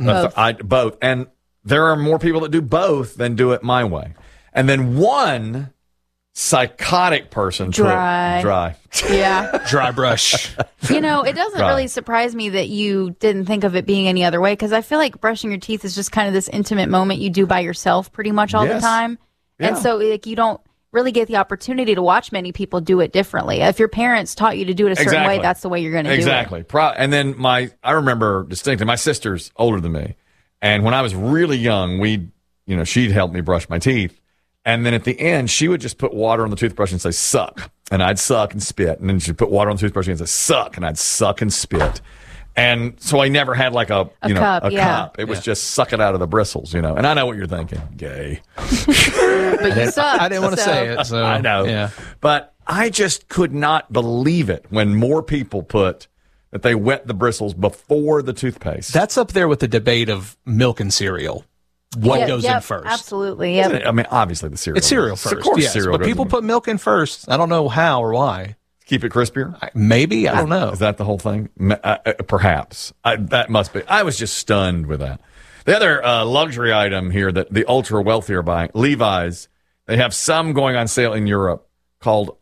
Both. And there are more people that do both than do it my way. And then one psychotic person dry. Yeah. Dry brush. It doesn't really surprise me that you didn't think of it being any other way, because I feel like brushing your teeth is just kind of this intimate moment you do by yourself pretty much all the time. Yeah. And so you don't really get the opportunity to watch many people do it differently. If your parents taught you to do it a certain way, that's the way you're going to do it. Exactly. And then I remember distinctly, my sister's older than me. And when I was really young, she'd help me brush my teeth. And then at the end, she would just put water on the toothbrush and say, suck. And I'd suck and spit. And then she'd put water on the toothbrush and say, suck. And I'd suck and spit. And so I never had like a cup. It was just suck it out of the bristles, And I know what you're thinking. Gay. But you suck. I didn't want to say it. So, I know. Yeah. But I just could not believe it when more people put that they wet the bristles before the toothpaste. That's up there with the debate of milk and cereal. What goes in first? Absolutely. Yep. I mean, obviously the cereal. It's cereal first. Of course, yes, cereal. But people put milk in first. I don't know how or why. Keep it crispier? Maybe. I don't know. Is that the whole thing? Perhaps. That must be. I was just stunned with that. The other luxury item here that the ultra wealthy are buying, Levi's, they have some going on sale in Europe called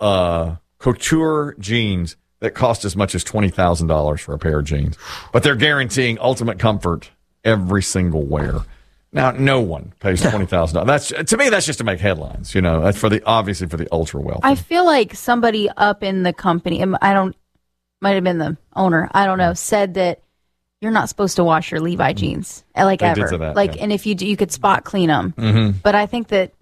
couture jeans that cost as much as $20,000 for a pair of jeans. But they're guaranteeing ultimate comfort every single wear. Now, no one pays $20,000. To me, that's just to make headlines. That's obviously for the ultra wealthy. I feel like somebody up in the company, might have been the owner, I don't know, said that you're not supposed to wash your Levi jeans, ever. And if you do, you could spot clean them. Mm-hmm. But I think that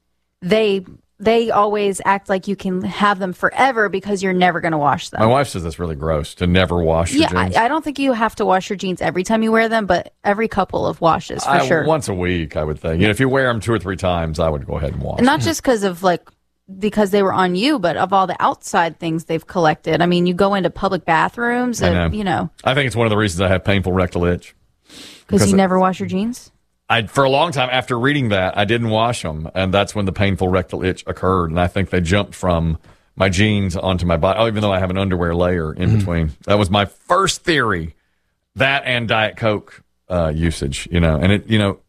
they always act like you can have them forever because you're never going to wash them. My wife says that's really gross to never wash your jeans. I don't think you have to wash your jeans every time you wear them, but every couple of washes for sure. Once a week, I would think. If you wear them 2 or 3 times, I would go ahead and wash them. Not just because they were on you, but of all the outside things they've collected. I mean, you go into public bathrooms and, I think it's one of the reasons I have painful rectal itch. Because you never wash your jeans? For a long time after reading that, I didn't wash them, and that's when the painful rectal itch occurred. And I think they jumped from my jeans onto my body, even though I have an underwear layer in between. That was my first theory. That and Diet Coke usage, and it,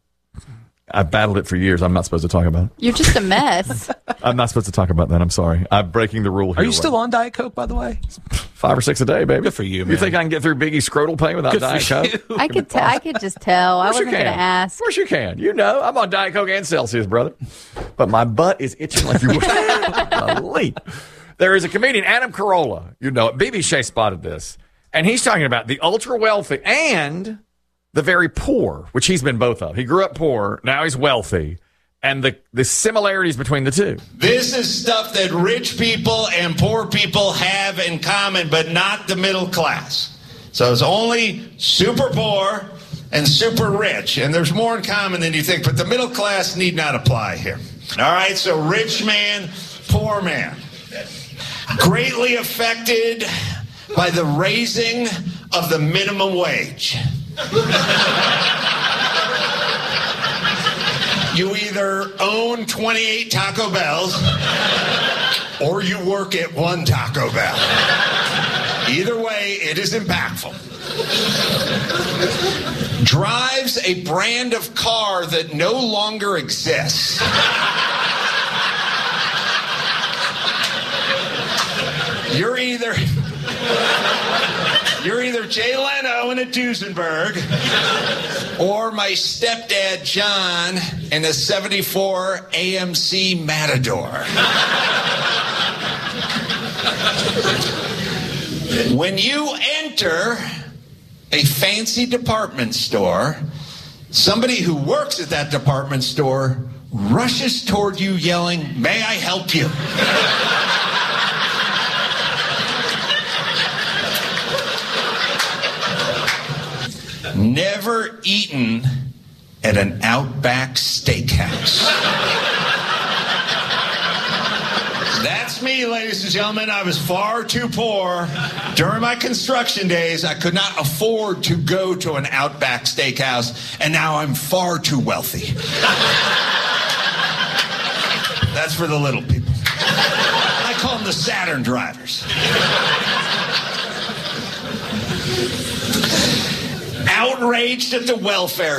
I battled it for years. I'm not supposed to talk about it. You're just a mess. I'm not supposed to talk about that. I'm sorry. I'm breaking the rule here. Are you still on Diet Coke, by the way? 5 or 6 a day, baby. Good for you, man. You think I can get through Biggie's scrotal pain without Diet Coke? I could just tell. I wasn't going to ask. Of course you can. I'm on Diet Coke and Celsius, brother. But my butt is itching like you would believe. There is a comedian, Adam Carolla. BB Shea spotted this. And he's talking about the ultra wealthy and the very poor, which he's been both of. He grew up poor. Now he's wealthy. And the similarities between the two. This is stuff that rich people and poor people have in common, but not the middle class. So it's only super poor and super rich. And there's more in common than you think, but the middle class need not apply here. All right, so rich man, poor man. Greatly affected by the raising of the minimum wage. You either own 28 Taco Bells or you work at one Taco Bell. Either way, it is impactful. Drives a brand of car that no longer exists. You're either Jay Leno in a Duesenberg or my stepdad John in a 74 AMC Matador. When you enter a fancy department store, somebody who works at that department store rushes toward you yelling, "May I help you?" Never eaten at an Outback Steakhouse. That's me, ladies and gentlemen. I was far too poor. During my construction days, I could not afford to go to an Outback Steakhouse, and now I'm far too wealthy. That's for the little people. I call them the Saturn drivers. Outraged at the welfare